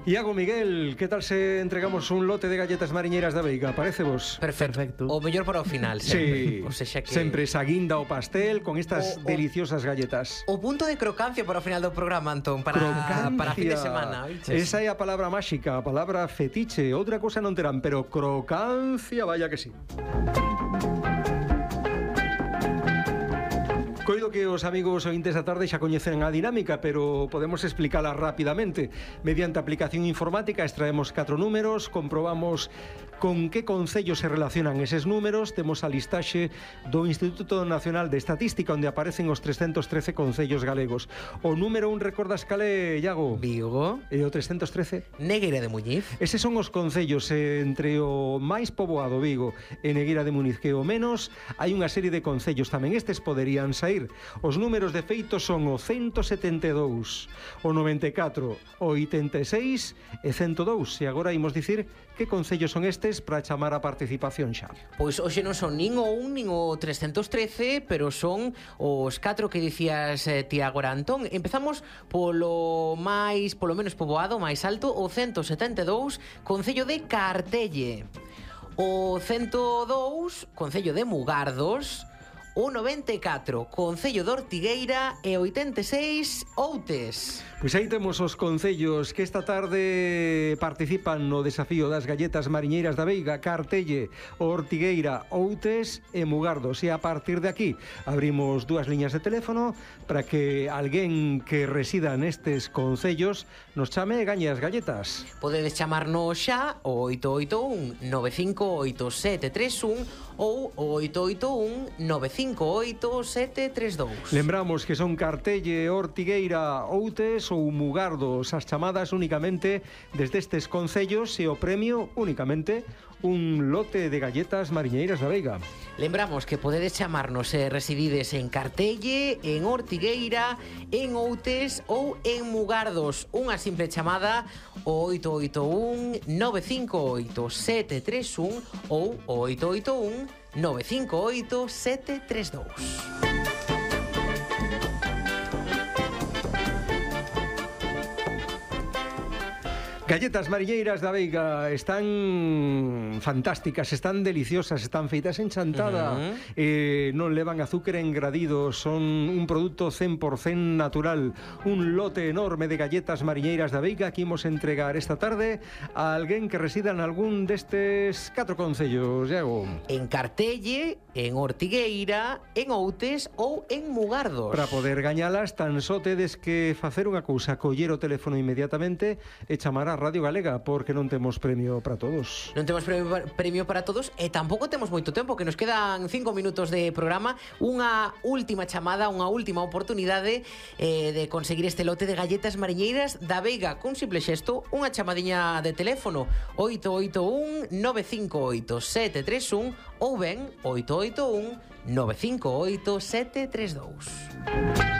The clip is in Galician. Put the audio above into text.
Iago, Miguel, que tal se entregamos un lote de galletas mariñeiras da Veiga? Parece vos? Perfecto. O mellor para o final, Sí, sempre. O sexa que... sempre esa guinda o pastel con estas deliciosas galletas. O punto de crocancia para o final do programa, Antón, para fin de semana. ¿Oiches? Esa é a palabra máxica, a palabra fetiche. Outra cosa non terán, pero crocancia, vaya que sí. Coido que os amigos ointes da tarde xa coñecen a dinámica, pero podemos explicala rapidamente. Mediante aplicación informática extraemos 4 números, comprobamos con que concellos se relacionan eses números, temos a listaxe do Instituto Nacional de Estatística onde aparecen os 313 concellos galegos. O número 1 recordas cale, Iago? Vigo. E o 313? Negueira de Muñiz. Eses son os concellos entre o máis poboado, Vigo, e Negueira de Muñiz, que o menos hai unha serie de concellos tamén. Estes poderían sair. Os números de feito son o 172, o 94, o 86 e 102. E agora imos dicir que concellos son estes para chamar a participación xa. Pois hoxe non son nin o 1 nin o 313, pero son os 4 que dicías ti agora, Antón. Empezamos polo menos poboado, máis alto, o 172, concello de Cartelle. O 102, concello de Mugardos. O 94, concello de Ortigueira. E o 86, Outes. Pois aí temos os concellos que esta tarde participan no desafío das galletas mariñeiras da Veiga: Cartelle, Ortigueira, Outes e Mugardos. E a partir de aquí abrimos 2 liñas de teléfono para que alguén que resida nestes concellos nos chame e gañe as galletas. Podedes chamarnos xa o 881 958 731 ou o 881 958 732. Lembramos que son Cartelle, Ortigueira, Outes ou Mugardos as chamadas únicamente desde estes concellos, e o premio únicamente un lote de galletas mariñeiras da Veiga. Lembramos que podedes chamarnos se residides en Cartelle, en Ortigueira, en Outes ou en Mugardos. Unha simple chamada o 881 958 731 ou o 881 958 732. Galletas mariñeiras da Veiga están fantásticas, están deliciosas, están feitas en chantada, non levan azúcar engradido, son un produto 100% natural. Un lote enorme de galletas mariñeiras da Veiga que imos entregar esta tarde a alguén que resida en algún destes 4 concellos, Iago. En Cartelle, en Ortigueira, en Outes ou en Mugardos. Para poder gañalas tan só tedes que facer unha cousa: coller o teléfono inmediatamente e chamar a Radio Galega, porque non temos premio para todos. Non temos premio para todos e tampouco temos moito tempo, que nos quedan 5 minutos de programa. Unha última chamada, unha última oportunidade de conseguir este lote de galletas mariñeiras da Veiga cun simple xesto, unha chamadiña de teléfono 881 958 731 ou ben 881 958 732.